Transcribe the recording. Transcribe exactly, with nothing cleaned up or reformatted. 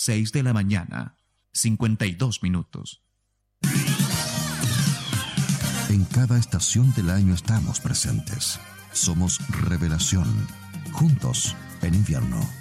seis de la mañana, cincuenta y dos minutos. En cada estación del año estamos presentes. Somos Revelación. Juntos en invierno.